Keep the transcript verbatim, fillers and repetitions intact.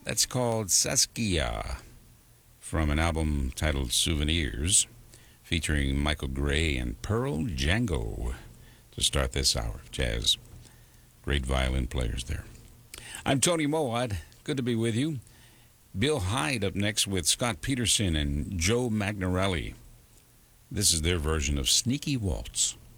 That's called Saskia from an album titled Souvenirs, featuring Michael Gray and Pearl Django to start this hour of jazz. Great violin players there. I'm Tony Mowat. Good to be with you. Bill Hyde up next with Scott Peterson and Joe Magnarelli. This is their version of Sneaky Waltz.